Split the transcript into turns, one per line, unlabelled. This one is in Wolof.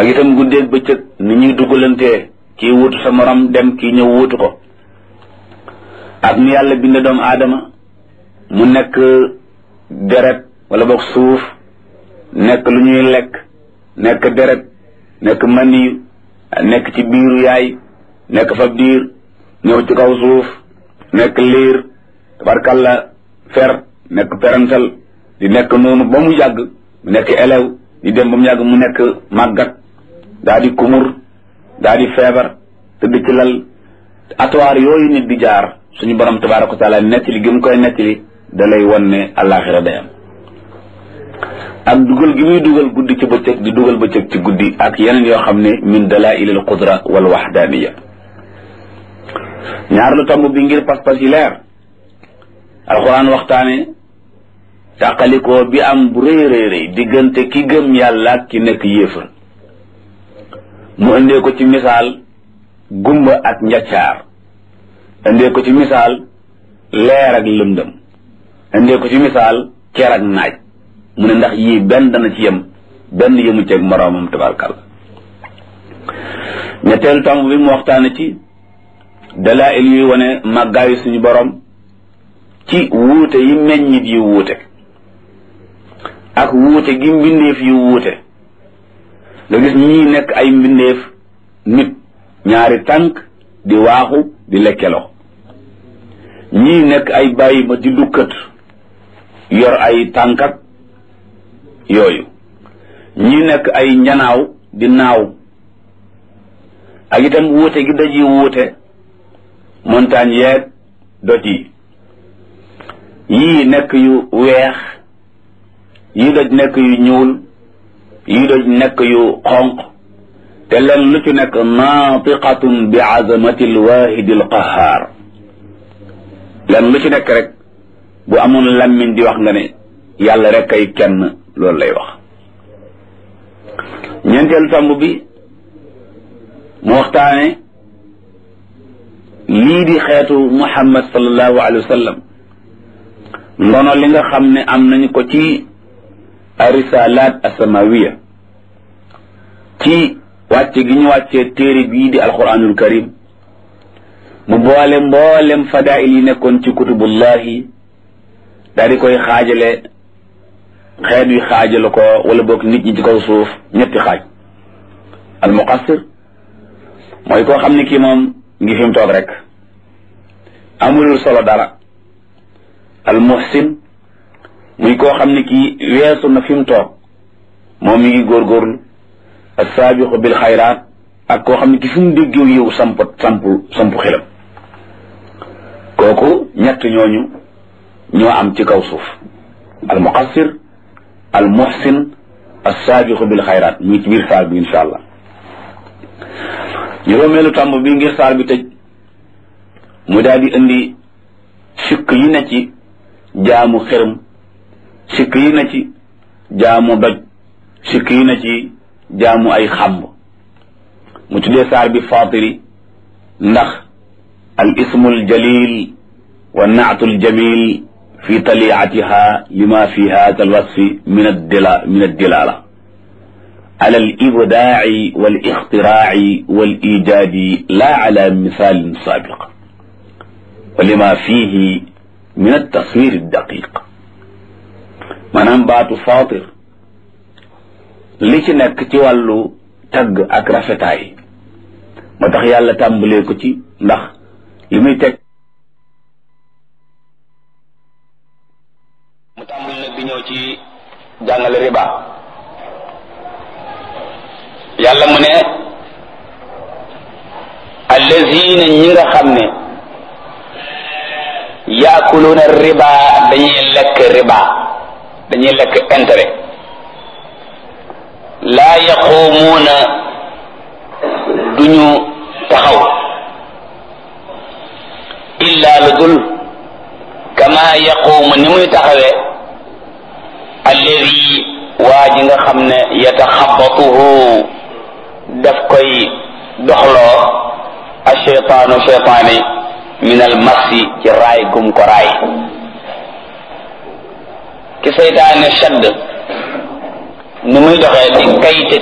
ak itam guddeeg bëccëg ni ñuy dugalantee kii wuutu sa morom dem kii ñëw wuutu ko ak ni yàlla binde doomu aadama mu nekk deret wala boog suuf nekk lu ñuy lekk nekk deret nekk maniyu nekk ci biiru yaay nekk fa biir ñëw ci kaw suuf nekk liir tabarkalla fer nekk perantal di nekk noonu ba mu yàgg mu nekk élève di dem ba mu yàgg mu nekk màggat daa di kumur daa di feebar tëdd ci lal atuwaar yooyu nit di jaar suñu borom tabaraka wa taala nettali gi mu koy nettali da lay won ne àllaaxira day am ak dugal gi muy dugal guddi ci bëccëg di dugal bëccëg ci guddi ak yeneen yoo xam ne min dalaa'ilil qudra wal wahdaniya ñaar lu tomb bi ngir pas-pas yi leer alxuraan waxtaane tàqalikoo bi am bu rëy rëy rëy diggante ki gëm yàlla ak ki nekk yéefar mu indee ko ci misaal gumba ak njaccaar indee ko ci misaal leer ak lëndëm indee ko ci misaal ker ak naaj mu ne ndax yii benn dana ci yem benn yëmu ceeg moroomam tabarkal ñetteelu tomb bi mu waxtaane ci dalaa'il yuy wane màggaayu suñu borom ci wuute yi meññit yi wuute ak wuute gi mbindeef yi wuute nga gis ñii nekk ay mbindeef nit ñaari tànk di waaxu di lekkeloo ñii nekk ay bàyyi ma di dukkat yor ay tànkat yooyu ñii nekk ay njanaaw di naaw ak itam wuute gi doj yi wuute montagne yeeg doj yi yii nekk yu weex yii doj nekk yu ñuul yii doj nekk yu xonq te len lu ci nekk naatiqatun bi azamati alwaahidi alqahaar len lu ci nekk rek bu amoon lammiñ di wax nga ne yàlla rek ay kenn loolu lay wax ñeenteelu tomb bi mu waxtaane lii di xeetu muhammad sallallahu alayhi wa sallam ndono li nga xam ne am nañu ko ci arisalaat asamawiya ci wàcce gi ñu wàccee téere bii di alquranul karim mu boole mboolem fadail yi nekkoon ci kutubullahi daal di koy xaajale xeet wi xaajale ko wala boog nit ñi ci kaw suuf ñetti xaaj al muqassir mooy koo xam ne kii moom ngi fi mu toog rek amulul solo dara al muhsin muy koo xam ne kii weesu na fi mu toog moom mi ngi góorgóorlu as-saabiqu bil xayraat ak koo xam ne ki fi mu déggew yow samp xelam kooku ñett ñooñu ñoo am ci kaw suuf al muqassir al muhsin as-saabiqu bil xayraat muy ci biir saar bi insha allah juróomeelu tàmb bi ngir saar bi tëj mu daal di indi sikk yi na ci jaamu xërëm sikk yi na ci jaamu doj sikk yi na ci jaamu ay xàmb mu tuddee saar bi faatiri ndax al ismul jalil wa naatul jamil fi taliatiha lima fi hada alwasfi min addilala ala alibdaaci walixtiraaci walijaadi la ala misalin saabiq wa lima fihi min altaswir aldaqiq maanaam baatu faatir li ci nekk ci wàllu tagg ak rafetaay moo tax yàlla tàmbalee ko ci ndax li muy teg mu tàmbali nag di ñëw ci jàngale riba yàlla mu ne allazina ñi nga xam ne yaakuluuna riba dañuy lekk riba dañuy lekk intérêt laa yaquumuuna duñu taxaw illa lu dul kama yaquumu ni muy taxawee alladi waa ji nga xam ne yataxabatuhu daf koy doxloo asheytaanu cheytaani min al masi ci raay gum ko raay ki seytaane shadd ni muy doxee di kayte